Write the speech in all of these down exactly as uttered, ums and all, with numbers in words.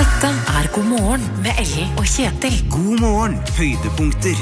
Dette er God morgen med Ellen og Kjetil. God morgen, høydepunkter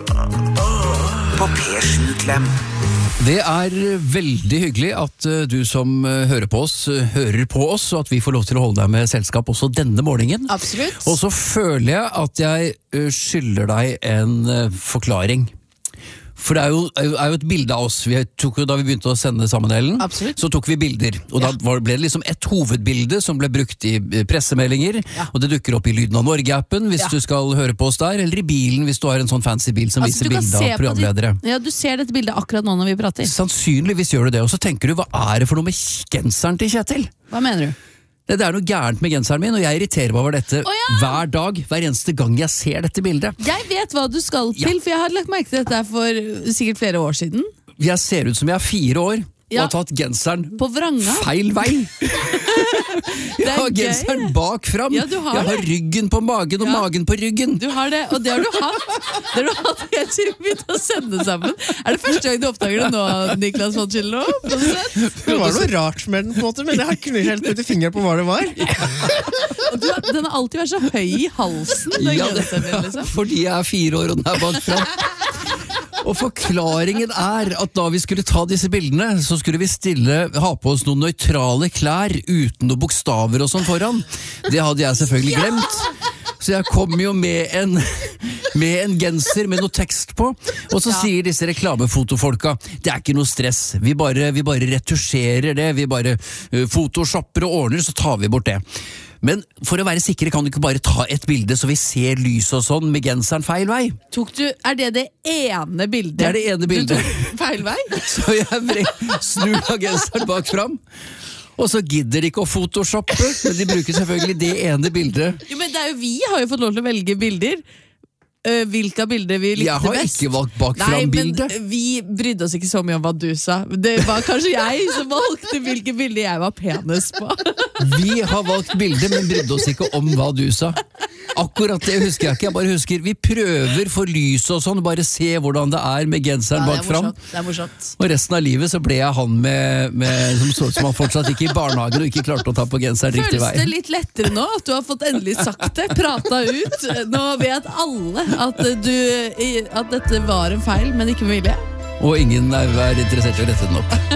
på P sju Klem. Det er veldig hyggelig at du som hører på oss, hører på oss, og at vi får lov til å holde deg med selskap også denne morgenen. Absolutt. Og så føler jeg at jeg skylder deg en forklaring. For det er jo, er jo et bilde av oss. Vi tok jo, da vi begynte å sende sammen, Ellen, Absolutt. så tok vi bilder. Og Ja. da var, ble det liksom et hovedbilde som ble brukt i pressemeldinger, Ja. og det dukker opp i Lyden av Norge-appen hvis Ja. du skal høre på oss der, eller i bilen hvis du har en sånn fancy bil som Altså, viser du kan bilder se av på programledere. de- Ja, du ser dette bildet akkurat nå når vi prater. Sannsynligvis gjør du det, og så tenker du, hva er det for noe med genseren til Kjetil? Hva mener du? Det er noe gærent med genseren min, og jeg irriterer meg over dette Å, ja! hver dag, hver eneste gang jeg ser dette bildet. Jeg vet hva du skal til, Ja. for jeg har lagt merke til dette for sikkert flere år siden. Jeg ser ut som jeg er fire år, og Ja. har tatt genseren På vranga. feil vei. Jeg har gøy. genseren bak fram. Ja, du har jeg har det. ryggen på magen og Ja. magen på ryggen. Du har det, og det har du hatt. Det har du hatt helt siden vi begynte å sende sammen. Er det første gang du oppdager det nå, Niklas von Schillo? Det var noe rart med den, på en måte, men jeg har ikke helt putt fingeren på hva det var. Og du, den har alltid vært så høy i halsen. Den Ja, det, genseren din, liksom. fordi jeg er fire år og den er bak fram. Og forklaringen er at da vi skulle ta disse bildene, så skulle vi stille, ha på oss noen nøytrale klær uten noen bokstaver og sånn foran. Det hadde jeg selvfølgelig glemt. Så jeg kom jo med en, med en genser med noe tekst på, og så Ja. sier disse reklamefotofolka, det er ikke noe stress, vi bare, vi bare retusjerer det, vi bare uh, photoshopper og ordner, så tar vi bort det. Men for å være sikre kan du ikke bare ta et bilde så vi ser lys og sånn med genseren feil vei. Tok du, er det det ene bildet? Det er det ene bildet. Du tok feil vei? Så jeg vre- snur av genseren bak fram. Og så gidder de ikke å photoshoppe, men de bruker selvfølgelig det ene bildet. Jo, men det er jo, vi har jo fått lov til å velge bilder. Uh, hvilke av bilder vi likte Jeg har best. ikke valgt bak Nei, fram men bildet. vi brydde oss ikke så mye om hva du sa. Det var kanskje jeg som valgte hvilke bilder jeg var penest på. Vi har valgt bildet, men brydde oss ikke om hva du sa. Akkurat det husker jeg ikke. Jeg bare husker, vi prøver for lys og sånn, bare se hvordan det er med genseren Ja, bak det er fram. morsomt. Det er morsomt. Og resten av livet så ble jeg han med, med, som så ut som han fortsatt gikk i barnehagen og ikke klarte å ta på genseren riktig Føles vei. det litt lettere nå at du har fått endelig sagt det, prata ut? Nå vet alle at, du, at dette var en feil, men ikke med vilje. Og ingen er interessert i å rette den opp.